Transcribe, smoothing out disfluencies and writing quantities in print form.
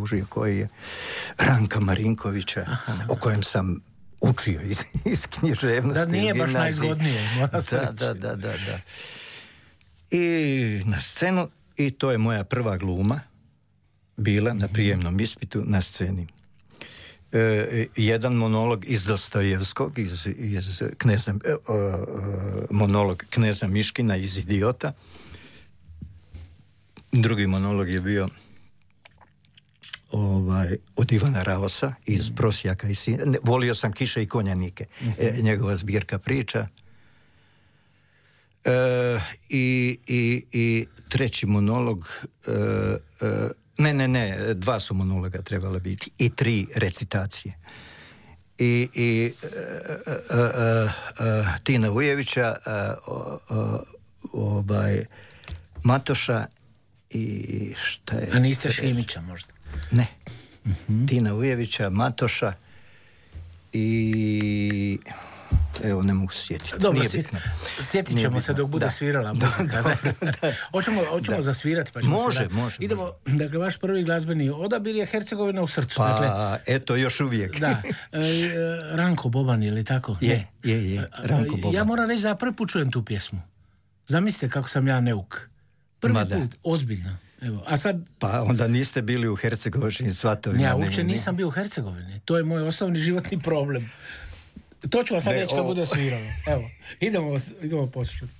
družio, koji je Ranka Marinkovića, o kojem sam učio iz književnosti. Da, nije baš najzgodnije. Da. I na scenu, i to je moja prva gluma bila na prijemnom ispitu na sceni. Jedan monolog iz Dostojevskog, iz kneza, monolog kneza Miškina iz Idiota. Drugi monolog je bio od Ivana Raosa iz Prosjaka i sina. Volio sam Kiše i konjanike, njegova zbirka priča. I treći monolog, ne, 2 su monologa trebala biti i 3 recitacije. I Tina Vujevića, Matoša i šta je... A niste Šimića možda? Ne. Tina Vujevića, Matoša i... Evo, ne mogu sjetiti. Dobro, sjetit ćemo se dok bude svirala muzika. Hoćemo zasvirati, pa ćemo može. Idemo, dakle, vaš prvi glazbeni odabir je Hercegovina u srcu. Pa, dakle, eto, još uvijek. Da. Ranko Boban, ili tako? Je. Ranko Boban. Ja moram reći da prvi put čujem tu pjesmu. Zamislite kako sam ja neuk. Prvi put, ozbiljno. Evo, a sad... Pa onda niste bili u hercegovačkim svatovima. Ja uopće nisam bio u Hercegovini. To je moj osnovni životni problem. To ću vam sad reći kad bude svirano. Evo, idemo poslušati.